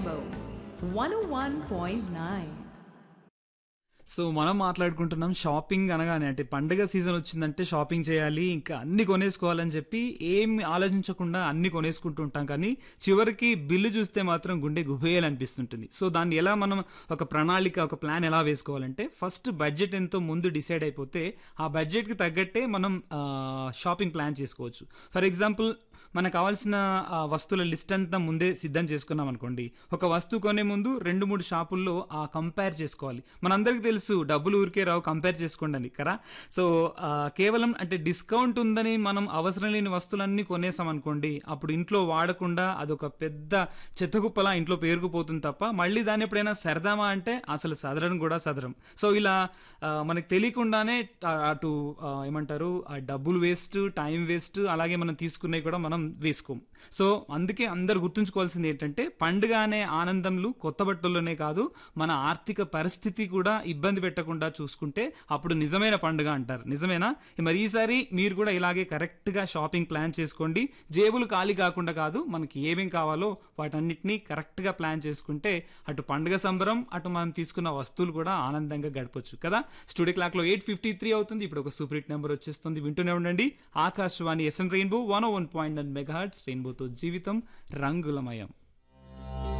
Rainbow 101.9. So మనం మాట్లాడుకుంటున్నాం shopping అనగానే, అంటే పండుగ సీజన్ వచ్చిందంటే షాపింగ్ చేయాలి, ఇంకా అన్ని కొనేసుకోవాలని చెప్పి ఏం ఆలోచించకుండా అన్ని కొనేసుకుంటూ ఉంటాం. కానీ చివరికి బిల్లు చూస్తే మాత్రం గుండె గుబేయాలనిపిస్తుంటుంది. సో దాన్ని ఎలా మనం ఒక ప్రణాళిక, ఒక ప్లాన్ ఎలా వేసుకోవాలంటే, ఫస్ట్ బడ్జెట్ ఎంతో ముందు డిసైడ్ అయిపోతే ఆ బడ్జెట్కి తగ్గట్టే మనం షాపింగ్ ప్లాన్ చేసుకోవచ్చు. ఫర్ ఎగ్జాంపుల్, మనకు కావాల్సిన వస్తువుల లిస్ట్ అంతా ముందే సిద్ధం చేసుకున్నాం అనుకోండి, ఒక వస్తువు కొనే ముందు 2-3 షాపుల్లో కంపేర్ చేసుకోవాలి. మనందరికీ తెలుసు డబ్బులు ఊరికే రావు, కంపేర్ చేసుకోండి అని కదా. సో కేవలం అంటే డిస్కౌంట్ ఉందని మనం అవసరం లేని వస్తువులన్నీ కొనేసాం అనుకోండి, అప్పుడు ఇంట్లో వాడకుండా అదొక పెద్ద చెత్తకుప్పలా ఇంట్లో పేరుకుపోతుంది తప్ప మళ్ళీ దాన్ని ఎప్పుడైనా సరదామా అంటే అసలు సదరం కూడా సదరం. సో ఇలా మనకు తెలియకుండానే అటు ఏమంటారు, ఆ డబ్బులు వేస్ట్, టైం వేస్ట్, అలాగే మనం తీసుకున్నవి కూడా మనం వేసుకోం. సో అందుకే అందరు గుర్తుంచుకోవాల్సింది ఏంటంటే, పండుగ అనే ఆనందంలో కొత్త బట్టల్లోనే కాదు, మన ఆర్థిక పరిస్థితి కూడా ఇబ్బంది పెట్టకుండా చూసుకుంటే అప్పుడు నిజమైన పండుగ అంటారు. నిజమేనా? మరి ఈసారి మీరు కూడా ఇలాగే కరెక్ట్ గా షాపింగ్ ప్లాన్ చేసుకోండి. జేబులు ఖాళీ కాకుండా కాదు, మనకి ఏమేం కావాలో వాటన్నిటిని కరెక్ట్ గా ప్లాన్ చేసుకుంటే అటు పండుగ సంబరం, అటు మనం తీసుకున్న వస్తువులు కూడా ఆనందంగా గడపొచ్చు కదా. స్టూడియో క్లాక్ లో 8:53 అవుతుంది. ఇప్పుడు ఒక సూపర్ హిట్ నెంబర్ వచ్చేస్తుంది, వింటూనే ఉండండి. Akashvani FM rainbow 101.9 megahertz. రెయిన్బోతో జీవితం రంగులమయం.